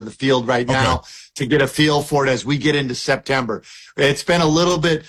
the field right now to get a feel for it as we get into September. It's been a little bit,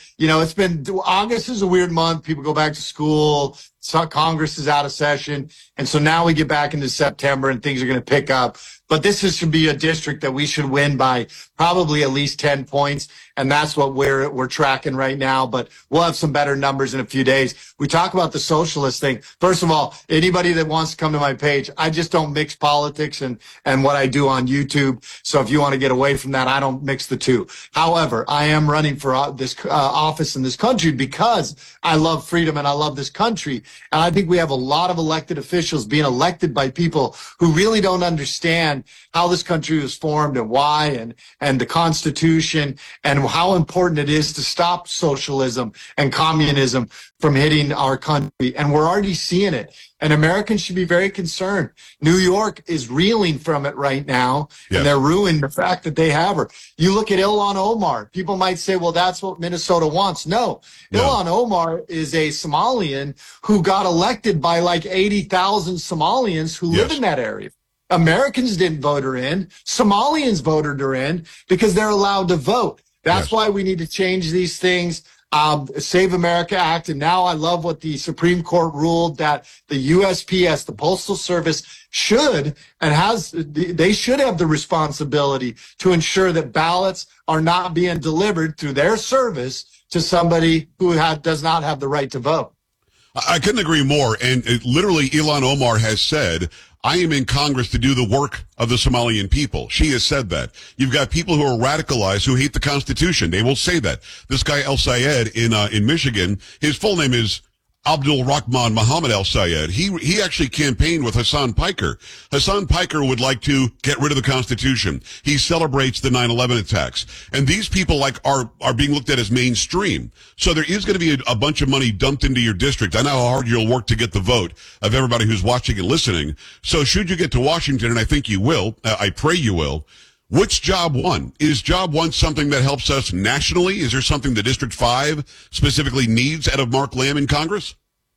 August is a weird month. People go back to school. Congress is out of session. And so now we get back into September and things are going to pick up. But should be a district that we should win by probably at least 10 points. And that's what we're tracking right now. But we'll have some better numbers in a few days. We talk about the socialist thing. First of all, anybody that wants to come to my page, I just don't mix politics and what I do on YouTube. So if you want to get away from that, I don't mix the two. However, I am running for this office in this country because I love freedom and I love this country. And I think we have a lot of elected officials being elected by people who really don't understand how this country was formed and why and the Constitution and how important it is to stop socialism and communism from hitting our country. And we're already seeing it. And Americans should be very concerned. New York is reeling from it right now, and they're ruining the fact that they have her. You look at Ilhan Omar. People might say, well, that's what Minnesota wants. No. Ilhan Omar is a Somalian who got elected by like 80,000 Somalians who live in that area. Americans didn't vote her in. Somalians voted her in because they're allowed to vote. That's why we need to change these things. Save America Act. And now I love what the Supreme Court ruled that the USPS, the Postal Service, should have the responsibility to ensure that ballots are not being delivered through their service to somebody who does not have the right to vote. I couldn't agree more. And literally, Ilhan Omar has said, I am in Congress to do the work of the Somalian people. She has said that. You've got people who are radicalized who hate the Constitution. They will say that. This guy El Sayed in Michigan, his full name is Abdul Rahman Muhammad El Sayed. He actually campaigned with Hassan Piker. Hassan Piker would like to get rid of the Constitution. He celebrates the 9/11 attacks. And these people are being looked at as mainstream. So there is going to be a bunch of money dumped into your district. I know how hard you'll work to get the vote of everybody who's watching and listening. So should you get to Washington, and I think you will, I pray you will, what's job one? Is job one something that helps us nationally? Is there something the District 5 specifically needs out of Mark Lamb in Congress?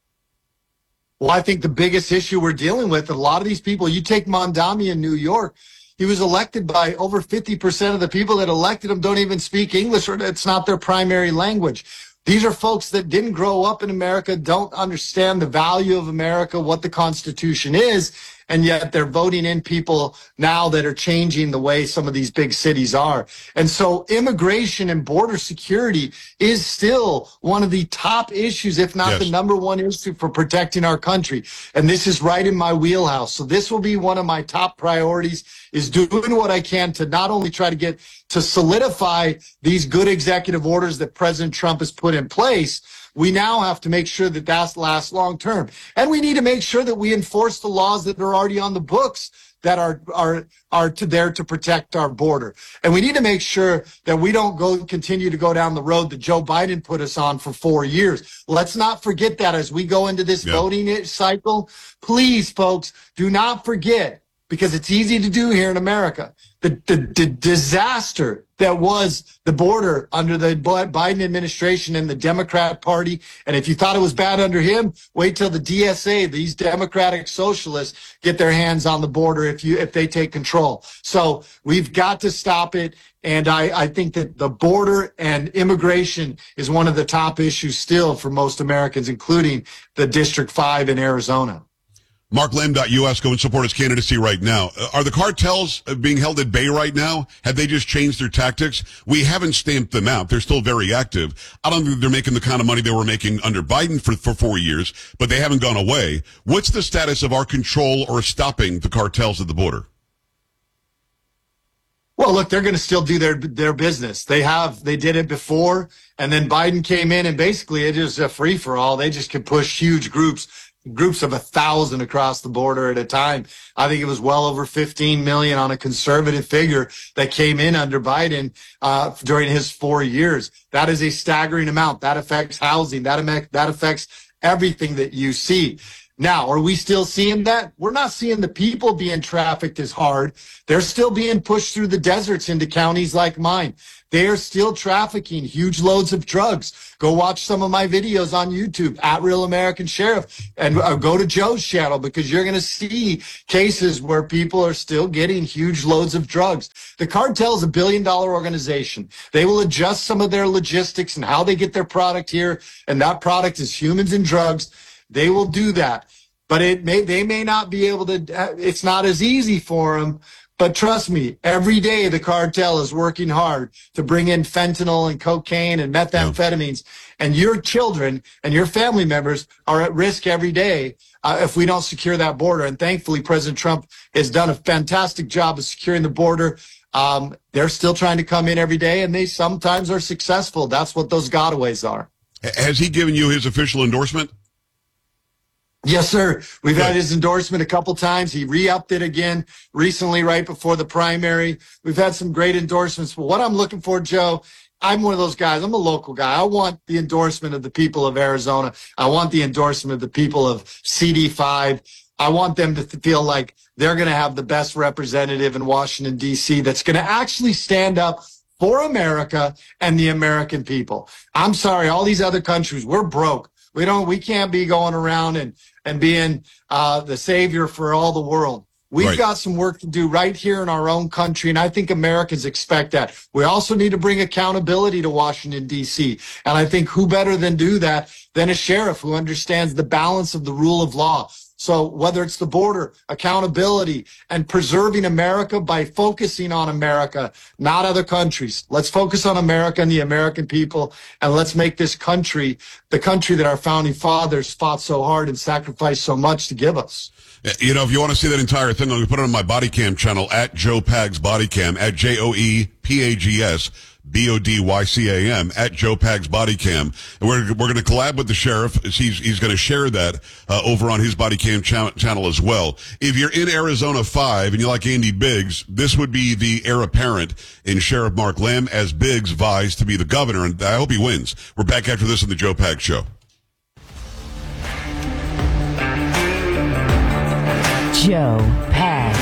Well, I think the biggest issue we're dealing with, a lot of these people, you take Mondami in New York, he was elected by over 50% of the people that elected him don't even speak English, or it's not their primary language. These are folks that didn't grow up in America, don't understand the value of America, what the Constitution is, and yet they're voting in people now that are changing the way some of these big cities are. And so immigration and border security is still one of the top issues, if not the number one issue for protecting our country. And this is right in my wheelhouse. So this will be one of my top priorities, is doing what I can to not only try to get to solidify these good executive orders that President Trump has put in place. We now have to make sure that that lasts long term. And we need to make sure that we enforce the laws that are already on the books that are there to protect our border. And we need to make sure that we don't continue to go down the road that Joe Biden put us on for 4 years. Let's not forget that as we go into this voting cycle. Please, folks, do not forget, because it's easy to do here in America, the disaster that was the border under the Biden administration and the Democrat Party. And if you thought it was bad under him, wait till the DSA, these Democratic socialists, get their hands on the border if they take control. So we've got to stop it. And I think that the border and immigration is one of the top issues still for most Americans, including the District 5 in Arizona. MarkLamb.us, go and support his candidacy right now. Are the cartels being held at bay right now? Have they just changed their tactics? We haven't stamped them out. They're still very active. I don't think they're making the kind of money they were making under Biden for 4 years, but they haven't gone away. What's the status of our control or stopping the cartels at the border? Well, look, they're going to still do their business. They did it before, and then Biden came in, and basically it is a free-for-all. They just can push huge groups of 1,000 across the border at a time. I think it was well over 15 million on a conservative figure that came in under Biden during his 4 years. That is a staggering amount. That affects housing. That affects everything that you see. Now, are we still seeing that? We're not seeing the people being trafficked as hard. They're still being pushed through the deserts into counties like mine. They are still trafficking huge loads of drugs. Go watch some of my videos on YouTube at Real American Sheriff, and go to Joe's channel, because you're going to see cases where people are still getting huge loads of drugs. The cartel is $1 billion organization. They will adjust some of their logistics and how they get their product here, and that product is humans and drugs. They will do that, but they may not be able to. It's not as easy for them. But trust me, every day the cartel is working hard to bring in fentanyl and cocaine and methamphetamines, and your children and your family members are at risk every day if we don't secure that border. And thankfully, President Trump has done a fantastic job of securing the border. They're still trying to come in every day, and they sometimes are successful. That's what those gotaways are. Has he given you his official endorsement? Yes, sir. We've had his endorsement a couple times. He re-upped it again recently, right before the primary. We've had some great endorsements. But what I'm looking for, Joe, I'm one of those guys. I'm a local guy. I want the endorsement of the people of Arizona. I want the endorsement of the people of CD5. I want them to feel like they're going to have the best representative in Washington, D.C. that's going to actually stand up for America and the American people. I'm sorry, all these other countries, we're broke. We can't be going around and being the savior for all the world. We've got some work to do right here in our own country, and I think Americans expect that. We also need to bring accountability to Washington, D.C., and I think who better than do that than a sheriff who understands the balance of the rule of law. So whether it's the border, accountability, and preserving America by focusing on America, not other countries. Let's focus on America and the American people, and let's make this country the country that our founding fathers fought so hard and sacrificed so much to give us. You know, if you want to see that entire thing, I'm going to put it on my body cam channel at Joe Pags Body Cam, at JoePags BODYCAM, at Joe Pags Body Cam. And we're going to collab with the sheriff. He's going to share that over on his body cam channel as well. If you're in Arizona 5 and you like Andy Biggs, this would be the heir apparent in Sheriff Mark Lamb as Biggs vies to be the governor, and I hope he wins. We're back after this on the Joe Pags Show. Joe Pags.